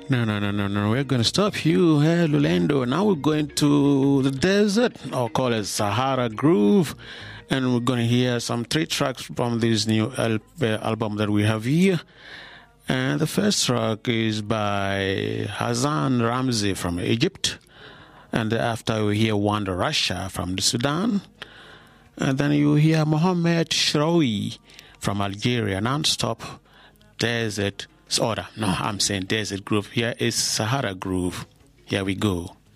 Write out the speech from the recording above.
No. We're going to stop you here, Lulendo. Now we're going to the desert, or call it Sahara Groove. And we're going to hear some 3 tracks from this new album that we have here. And the first track is by Hassan Ramzi from Egypt. And after we hear Wanda Russia from the Sudan. And then you hear Mohamed Shraoui from Algeria, non-stop desert order. No, I'm saying desert groove. Here is Sahara Groove. Here we go.